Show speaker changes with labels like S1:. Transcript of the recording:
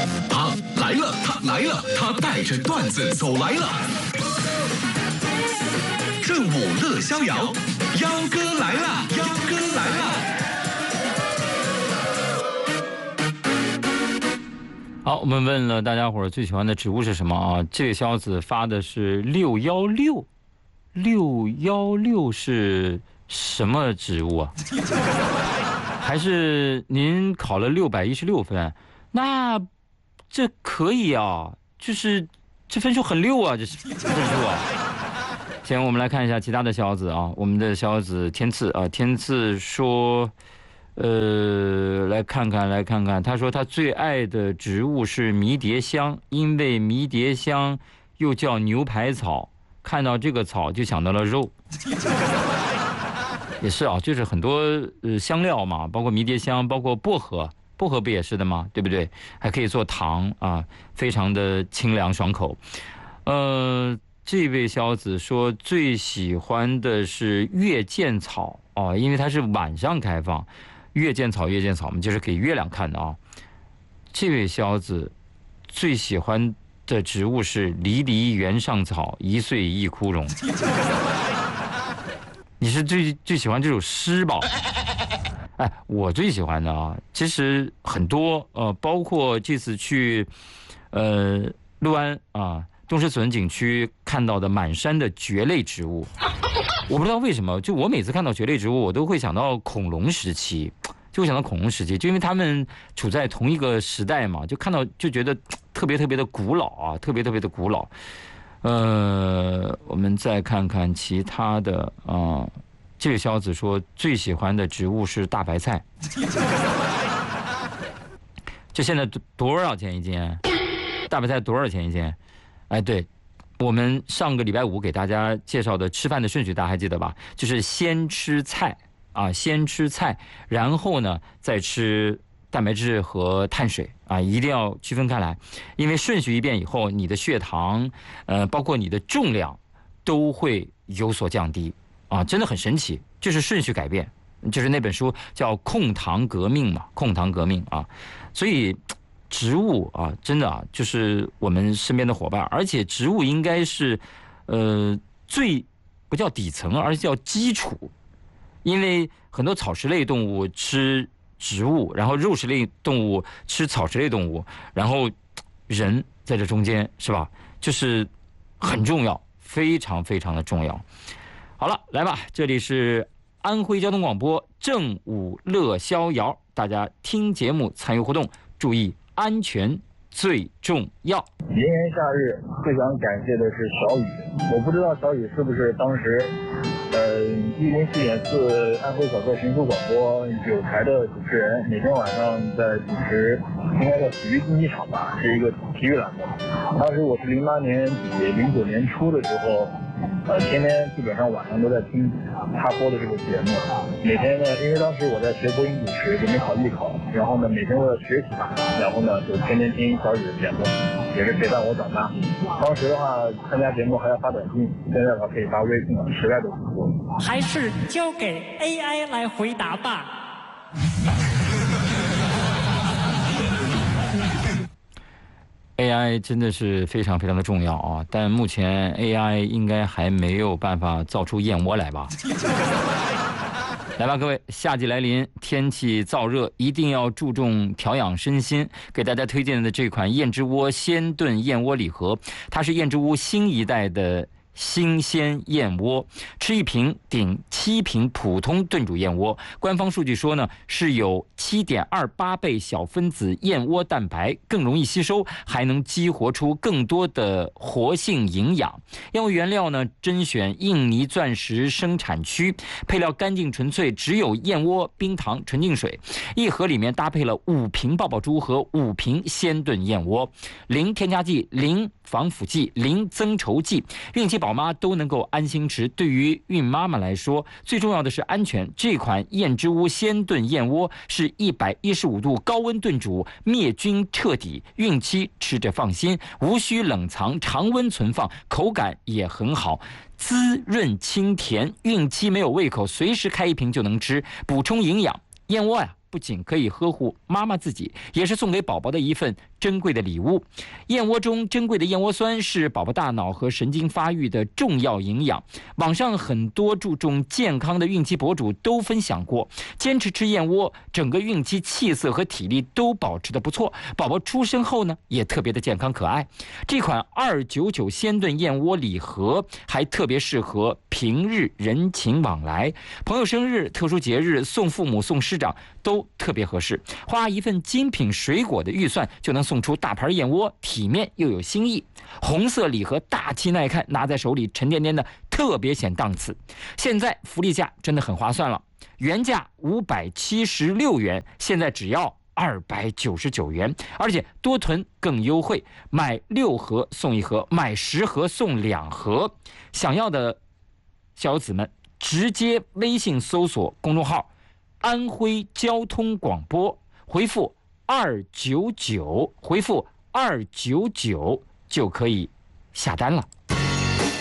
S1: 他来了，他来了，他带着段子走来了。正午乐逍遥，幺哥来了，幺哥来了。
S2: 好，我们问了大家伙最喜欢的植物是什么啊？这个肖子发的是616，616是什么植物啊？还是您考了616分？那这可以啊，就是这分数很溜啊，这是分数啊。行，我们来看一下其他的肖子啊，我们的肖子天赐啊，天赐说。来看看，他说他最爱的植物是迷迭香，因为迷迭香又叫牛排草，看到这个草就想到了肉。也是啊，就是很多香料嘛，包括迷迭香，包括薄荷，薄荷不也是的吗？对不对？还可以做糖啊，非常的清凉爽口。这位小子说最喜欢的是月见草啊，因为它是晚上开放。月见草，我们就是给月亮看的啊。这位小子最喜欢的植物是离离原上草，一岁一枯荣。你是最喜欢这首诗吧？哎，我最喜欢的啊，其实很多包括这次去六安啊东石笋景区看到的满山的蕨类植物。我不知道为什么，就我每次看到蕨类植物，我都会想到恐龙时期，就因为他们处在同一个时代嘛，就看到就觉得特别的古老啊，特别的古老。我们再看看其他的啊，这位小子说最喜欢的植物是大白菜。这现在多少钱一斤？大白菜多少钱一斤？哎，对。我们上个礼拜五给大家介绍的吃饭的顺序，大家还记得吧？就是先吃菜啊，然后呢再吃蛋白质和碳水啊，一定要区分开来，因为顺序一变以后，你的血糖包括你的重量都会有所降低啊，真的很神奇，就是顺序改变，就是那本书叫《控糖革命》嘛，控糖革命啊，所以。植物啊，真的啊，就是我们身边的伙伴，而且植物应该是，最不叫底层，而是叫基础，因为很多草食类动物吃植物，然后肉食类动物吃草食类动物，然后人在这中间是吧？就是很重要，非常的重要。好了，来吧，这里是安徽交通广播正午乐逍遥，大家听节目参与互动，注意。安全最重要。
S3: 炎炎夏日，最想感谢的是小雨。我不知道小雨是不是当时104.4安徽小客巡抚广播有台的主持人，每天晚上在主持，应该叫体育竞技场吧，是一个体育栏目。当时我是08年底09年初的时候，天天基本上晚上都在听他播的这个节目。每天呢，因为当时我在学播音主持，准备考艺考，然后呢每天为了学习嘛，然后呢就天天听小雨的节目，也是陪伴我长大。当时的话参加节目还要发短信，现在的话可以发微信了，实在都不错。
S4: 还是交给 AI 来回答吧。
S2: AI 真的是非常的重要啊，但目前 AI 应该还没有办法造出燕窝来吧。来吧，各位，夏季来临，天气燥热，一定要注重调养身心。给大家推荐的这款燕之窝鲜炖燕窝礼盒，它是燕之屋新一代的新鲜燕窝，吃一瓶顶7瓶普通炖煮燕窝。官方数据说呢，是有7.28倍小分子燕窝蛋白，更容易吸收，还能激活出更多的活性营养。燕窝原料呢，甄选印尼钻石生产区，配料干净纯粹，只有燕窝、冰糖、纯净水。一盒里面搭配了5瓶爆爆珠和5瓶鲜炖燕窝，零添加剂、零防腐剂、零增稠剂，孕期宝妈都能够安心吃。对于孕妈妈来说，最重要的是安全。这款燕之屋鲜炖燕窝是115度高温炖煮，灭菌彻底，孕期吃着放心，无需冷藏，常温存放，口感也很好，滋润清甜，孕期没有胃口，随时开一瓶就能吃，补充营养。燕窝呀，不仅可以呵护妈妈自己，也是送给宝宝的一份珍贵的礼物。燕窝中珍贵的燕窝酸是宝宝大脑和神经发育的重要营养。网上很多注重健康的孕期博主都分享过，坚持吃燕窝，整个孕期气色和体力都保持得不错，宝宝出生后呢也特别的健康可爱。这款299鲜炖燕窝礼盒还特别适合平日人情往来，朋友生日、特殊节日送父母、送师长都特别合适。花一份精品水果的预算就能送出大盘燕窝，体面又有新意。红色礼盒大气耐看，拿在手里沉甸甸的，特别显档次。现在福利价真的很划算了，原价576元，现在只要299元，而且多囤更优惠，买6盒送1盒，买10盒送2盒。想要的小友子们直接微信搜索公众号安徽交通广播，回复299，回复299就可以下单了。